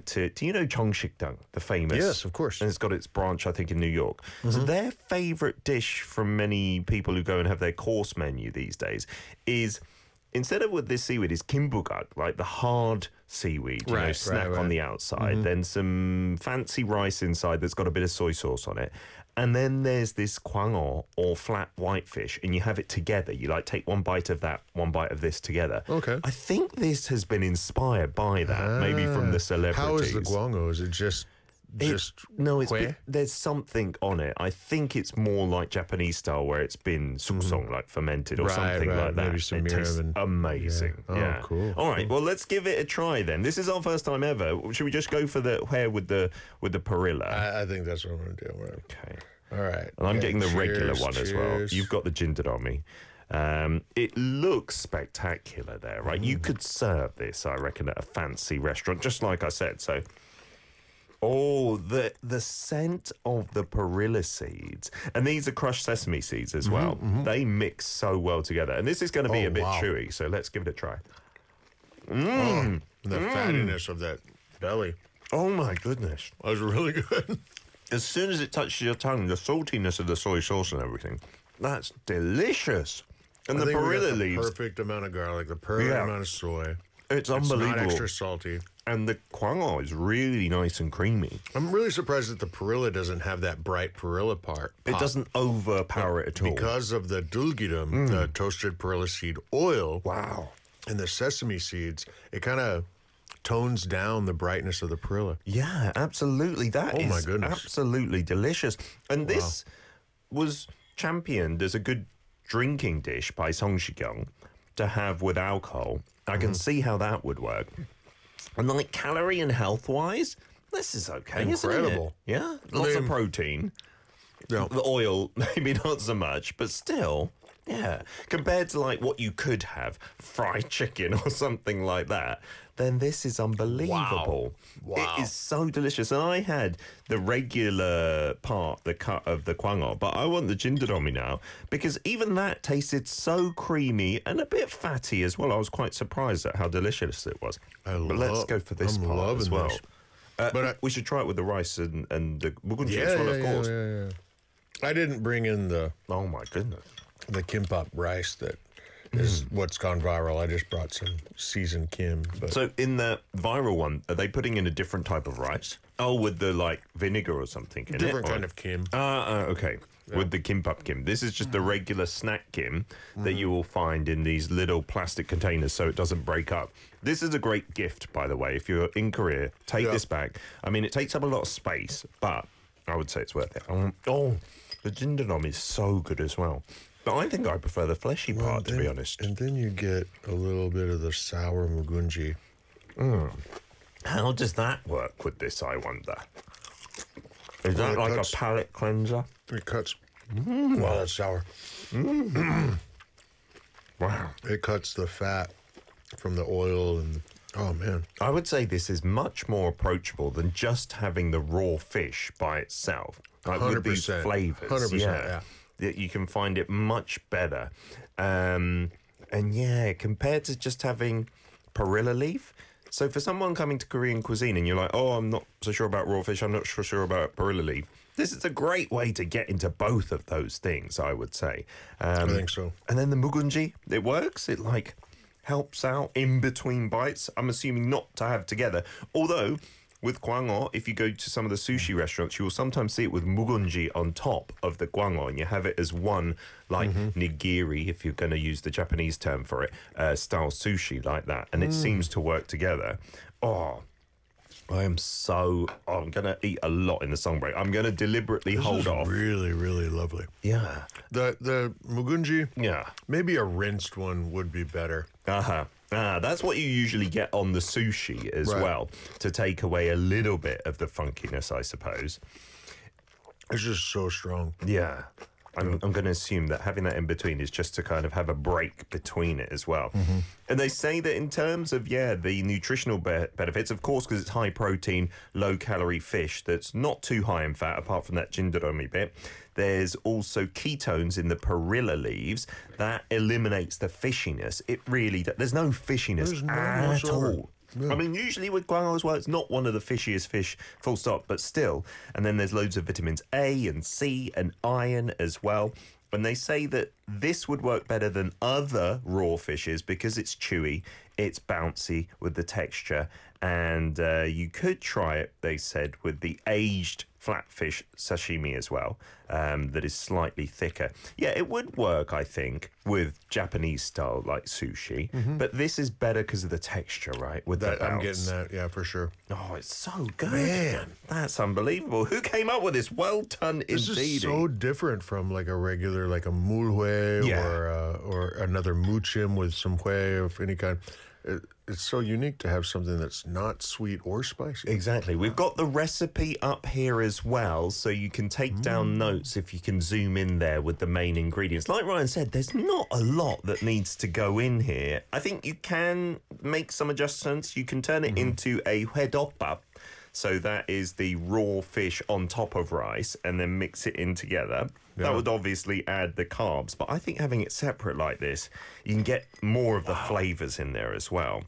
to, do you know Chongshikdang, the famous? Yes, of course. And it's got its branch, I think, in New York. So their favourite dish from many people who go and have their course menu these days is, instead of with this seaweed, is kimbugak, like the hard seaweed, you know, snack on the outside, then some fancy rice inside that's got a bit of soy sauce on it. And then there's this kwangor, or flat whitefish, and you have it together. You like take one bite of that, one bite of this together. Okay. I think this has been inspired by that, maybe from the celebrities. How is the guango? Is it just no, there's something on it. I think it's more like Japanese style, where it's been suksong, like fermented or something like that. Maybe some it tastes amazing. Yeah. Oh, cool. All right, well, let's give it a try then. This is our first time ever. Should we just go for the hair with the perilla? I think that's what I'm going to do. Okay. All right. And I'm getting the regular one as well. Cheers. You've got the jindaromi. It looks spectacular there, right? You could serve this, I reckon, at a fancy restaurant, just like I said. So, the scent of the perilla seeds, and these are crushed sesame seeds as well. They mix so well together, and this is going to be a bit chewy. So let's give it a try. The fattiness of that belly. Oh my goodness! That was really good. As soon as it touches your tongue, the saltiness of the soy sauce and everything—that's delicious. And I the think we got perilla the leaves, perfect amount of garlic, the perfect amount of soy. it's unbelievable. It's not extra salty. And the kwangor is really nice and creamy. I'm really surprised that the perilla doesn't have that bright perilla part. It doesn't overpower it at all. Because of the dulgiram, the toasted perilla seed oil, Wow. and the sesame seeds, it kind of tones down the brightness of the perilla. Yeah, absolutely. That is my goodness. absolutely delicious. And this was championed as a good drinking dish by Songshigyeong to have with alcohol. I can see how that would work. And like calorie and health-wise, this is okay, Incredible. isn't it? Yeah, lots of protein. Yeah. The oil, maybe not so much, but still, yeah. Compared to like what you could have, fried chicken or something like that, then this is unbelievable. Wow. It is so delicious. And I had the regular part, the cut of the kwangor, but I want the jindaromi now, because even that tasted so creamy and a bit fatty as well. I was quite surprised at how delicious it was. But let's go for this part as well. But we should try it with the rice and the mugunji as well, of course. Yeah. I didn't bring in the Oh my goodness. kimbap rice that is what's gone viral. I just brought some seasoned kim. But So in the viral one, are they putting in a different type of rice? Oh, with the like vinegar or something in different it? kind of kim. Okay. With the kimbap kim. This is just the regular snack kim that you will find in these little plastic containers so it doesn't break up. This is a great gift, by the way. If you're in Korea, take this back. I mean, it takes up a lot of space, but I would say it's worth it. The jindanom is so good as well. But I think I prefer the fleshy part, to be honest. And then you get a little bit of the sour mugunji. How does that work with this, I wonder? Is that it like cuts- a palate cleanser? It cuts. Wow, that's sour. Wow. It cuts the fat from the oil and oh man. I would say this is much more approachable than just having the raw fish by itself. Like with these 100%. flavours. 100%, yeah. That you can find it much better. And yeah, compared to just having perilla leaf. So for someone coming to Korean cuisine and you're like, oh, I'm not so sure about raw fish, I'm not so sure about perilla leaf, this is a great way to get into both of those things, I would say. I think so. And then the mugunji, it works. It like helps out in between bites. I'm assuming not to have together. Although with kwangor, if you go to some of the sushi restaurants, you will sometimes see it with mugunji on top of the kwangor, and you have it as one, like nigiri, if you're going to use the Japanese term for it, style sushi like that. And it seems to work together. Oh, I'm going to eat a lot in the song break. I'm going to deliberately hold off. Really, really lovely. Yeah. The mugunji, Yeah. maybe a rinsed one would be better. That's what you usually get on the sushi as well, to take away a little bit of the funkiness, I suppose. It's just so strong. Yeah. I'm going to assume that having that in between is just to kind of have a break between it as well. And they say that in terms of, the nutritional benefits, of course, because it's high protein, low calorie fish that's not too high in fat, apart from that jindaromi bit. There's also ketones in the perilla leaves that eliminates the fishiness. It really does. There's no fishiness There's none at whatsoever. all. I mean, usually with guango as well, it's not one of the fishiest fish, full stop, but still. And then there's loads of vitamins A and C and iron as well. And they say that this would work better than other raw fishes because it's chewy, it's bouncy with the texture, and you could try it, they said, with the aged flatfish sashimi as well, that is slightly thicker. Yeah, it would work, I think, with Japanese style like sushi, but this is better because of the texture, right? With the I'm bounce. getting that, yeah, for sure. Oh, it's so good. Man. That's unbelievable. Who came up with this? Well done This indeed. is so different from like a regular, like a mulhue Yeah. or another muchim with some hue of any kind. It's so unique to have something that's not sweet or spicy. Exactly. We've got the recipe up here as well, so you can take down notes if you can zoom in there with the main ingredients. Like Ryan said, there's not a lot that needs to go in here. I think you can make some adjustments. You can turn it into a huedopa. So that is the raw fish on top of rice and then mix it in together. That would obviously add the carbs, but I think having it separate like this, you can get more of the flavours in there as well.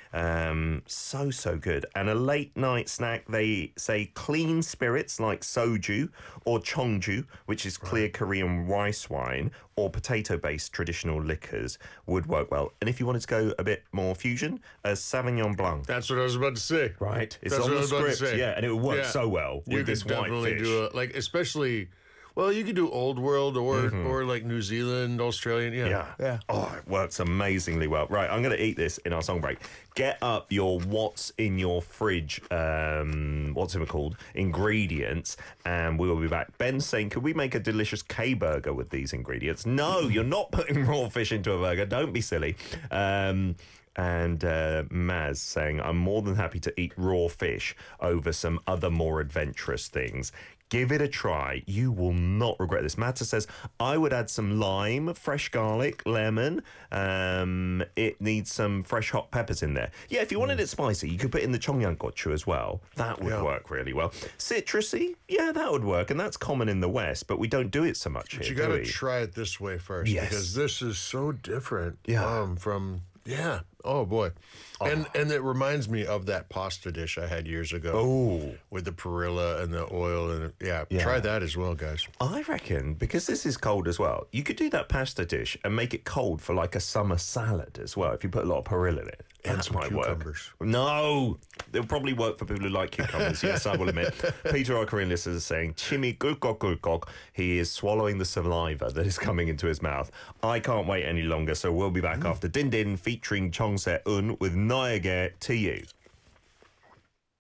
So good. And a late night snack, they say clean spirits like soju or chongju, which is clear Korean rice wine, or potato-based traditional liquors would work well. And if you wanted to go a bit more fusion, a Sauvignon Blanc. That's what I was about to say. Right. It's That's on what I the was about to script, say. yeah, and it would work Yeah. so well You with could this white definitely fish. do like especially. Well, you could do Old World or like New Zealand, Australian. Yeah. Oh, it works amazingly well. Right, I'm going to eat this in our song break. Get up your what's in your fridge, what's it called, ingredients, and we will be back. Ben's saying, could we make a delicious K-burger with these ingredients? No, you're not putting raw fish into a burger. Don't be silly. And Maz saying, I'm more than happy to eat raw fish over some other more adventurous things. Give it a try. You will not regret this. Matta says, I would add some lime, fresh garlic, lemon. It needs some fresh hot peppers in there. Yeah, if you wanted it spicy, you could put in the 청양고추 as well. That would work really well. Citrusy, yeah, that would work. And that's common in the West, but we don't do it so much here, But you do got to we? try it this way first because this is so different. From oh boy, and it reminds me of that pasta dish I had years ago. Oh. With the perilla and the oil and try that as well, guys. I reckon, because this is cold as well, you could do that pasta dish and make it cold for like a summer salad as well if you put a lot of perilla in it. And That some might cucumbers. work. No, it'll probably work for people who like cucumbers. Yes, I will admit. Peter, our Korean listener, is saying, Chimi gulgok. He is swallowing the saliva that is coming into his mouth. I can't wait any longer, so we'll be back after Din Din featuring Chong Se Un with Noyage to you.